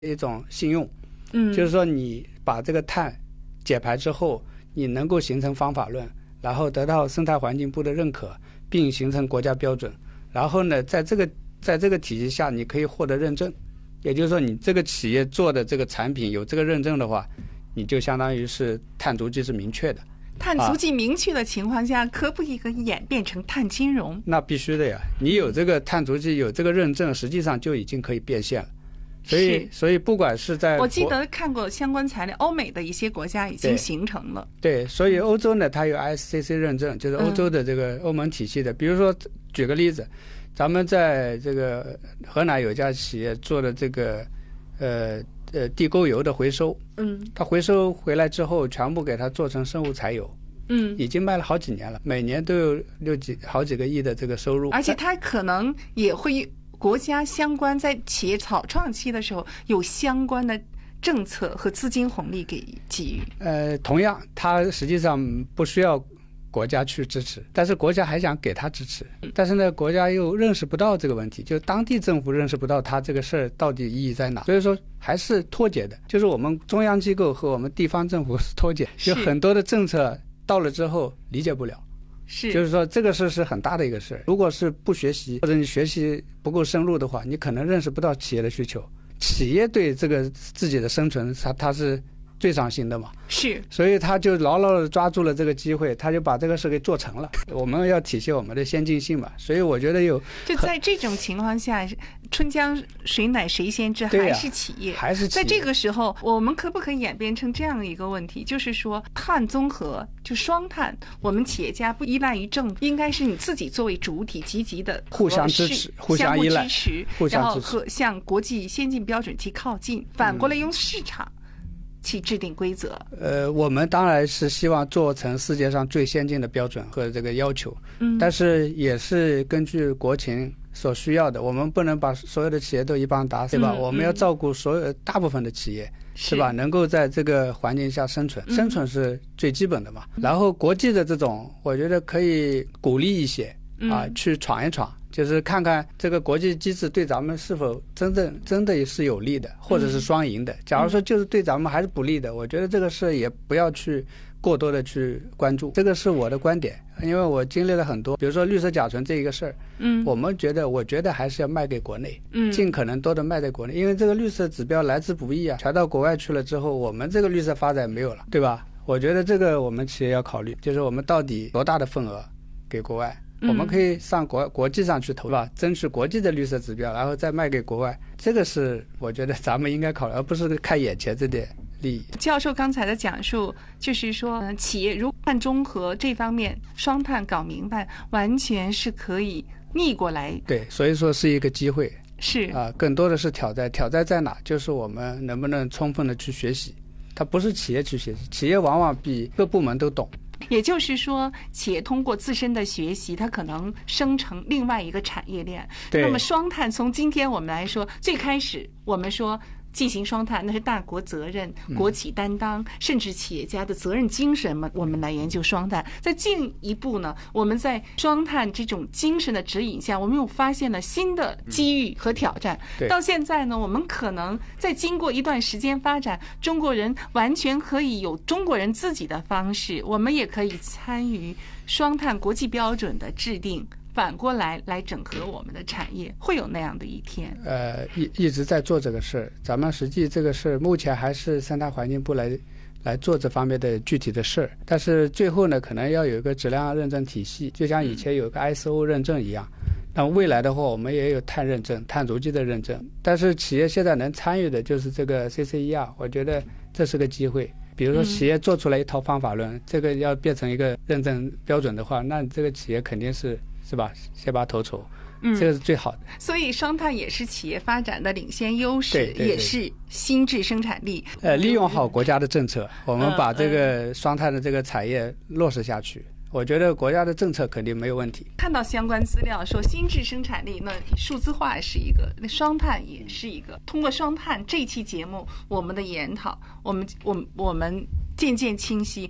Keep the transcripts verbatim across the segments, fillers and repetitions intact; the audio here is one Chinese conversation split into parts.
一种信用， 嗯， 就是说你把这个碳减排之后，你能够形成方法论，然后得到生态环境部的认可，并形成国家标准，然后呢，在这个在这个体系下，你可以获得认证。也就是说，你这个企业做的这个产品有这个认证的话，你就相当于是碳足迹是明确的。 碳足迹明确的情况下，啊、可不可以演变成碳金融？ 那必须的呀！你有这个碳足迹，有这个认证，实际上就已经可以变现了。所以，所以不管是在我记得看过相关材料，欧美的一些国家已经形成了。 对，对所以欧洲呢，它有 I S C C 认证，就是欧洲的这个欧盟体系的。嗯、比如说，举个例子，咱们在这个河南有家企业做的这个呃呃地沟油的回收， 嗯， 它回收回来之后，全部给它做成生物柴油。 嗯， 已经卖了好几年了，每年都有六几好几个亿的这个收入， 而且它可能也会国家相关在企业草创期的时候有相关的政策和资金红利给给予。 呃，同样，它实际上不需要国家去支持，但是国家还想给他支持，但是呢，国家又认识不到这个问题，就当地政府认识不到它这个事儿到底意义在哪，所以说还是脱节的，就是我们中央机构和我们地方政府是脱节，就很多的政策到了之后理解不了， 是， 就是说这个事是很大的一个事。如果是不学习或者你学习不够深入的话，你可能认识不到企业的需求。企业对这个自己的生存，它它是最上心的嘛， 是， 所以他就牢牢的抓住了这个机会，他就把这个事给做成了。我们要体现我们的先进性嘛，所以我觉得有就在这种情况下，春江水暖谁先知，还是企业， 啊、还是企业。 在这个时候，我们可不可以演变成这样一个问题，就是说碳综合就双碳，我们企业家不依赖于政府，应该是你自己作为主体积极的互相支持、互相依赖、 相互支持， 互相支持， 然后和向国际先进标准去靠近，反过来用市场。嗯去制定规则。 呃，我们当然是希望做成世界上最先进的标准和这个要求， 嗯， 但是也是根据国情所需要的。我们不能把所有的企业都一棒打死，对吧？ 嗯、 我们要照顾所有大部分的企业，是吧？能够在这个环境下生存，生存是最基本的嘛。嗯、然后国际的这种，我觉得可以鼓励一些啊， 嗯、 去闯一闯。就是看看这个国际机制对咱们是否真正真的是有利的，或者是双赢的。假如说就是对咱们还是不利的，我觉得这个事也不要去过多的去关注。这个是我的观点，因为我经历了很多，比如说绿色甲醇这一个事儿， 嗯， 我们觉得，我觉得还是要卖给国内， 嗯， 尽可能多的卖在国内，因为这个绿色指标来之不易啊，传到国外去了之后，我们这个绿色发展没有了，对吧？我觉得这个我们企业要考虑，就是我们到底多大的份额给国外。我们可以上国国际上去投吧，争取国际的绿色指标，然后再卖给国外。这个是我觉得咱们应该考虑，而不是看眼前这点利益。 教授刚才的讲述就是说，企业如碳中和这方面双碳搞明白，完全是可以逆过来。 对，所以说是一个机会。 是啊、呃，更多的是挑战。挑战在哪？就是我们能不能充分的去学习。它不是企业去学习，企业往往比各部门都懂。 也就是说，企业通过自身的学习，它可能生成另外一个产业链。那么双碳从今天我们来说，最开始我们说进行双碳，那是大国责任、国企担当，嗯、甚至企业家的责任精神嘛。我们来研究双碳，再进一步呢，我们在双碳这种精神的指引下，我们又发现了新的机遇和挑战。 嗯、 到现在呢，我们可能在经过一段时间发展，中国人完全可以有中国人自己的方式，我们也可以参与双碳国际标准的制定。反过来来整合我们的产业，会有那样的一天。 呃，一一直在做这个事儿，咱们实际这个事儿目前还是生态环境部来来做这方面的具体的事儿，但是最后呢，可能要有一个质量认证体系，就像以前有个 I S O 认证一样。那未来的话，我们也有碳认证、碳足迹的认证，但是企业现在能参与的就是这个 C C E R， 我觉得这是个机会。比如说企业做出来一套方法论，嗯、这个要变成一个认证标准的话，那这个企业肯定是。是吧？先把头筹，嗯，这个是最好的。 所以双碳也是企业发展的领先优势， 对对对， 也是新质生产力。 呃，利用好国家的政策，我们把这个双碳的这个产业落实下去。嗯嗯、我觉得国家的政策肯定没有问题。 看到相关资料说，新质生产力那数字化是一个，那双碳也是一个。通过双碳这期节目，我们的研讨，我们我们我们渐渐清晰。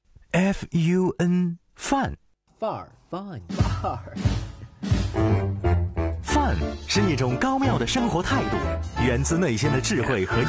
F U N 范范儿 fine 范儿。 饭是一种高妙的生活态度，源自内心的智慧和